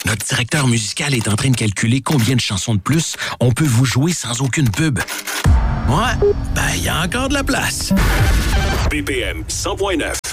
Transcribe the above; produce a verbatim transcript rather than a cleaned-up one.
Notre directeur musical est en train de calculer combien de chansons de plus on peut vous jouer sans aucune pub. Ouais, ben il y a encore de la place. B P M cent point neuf.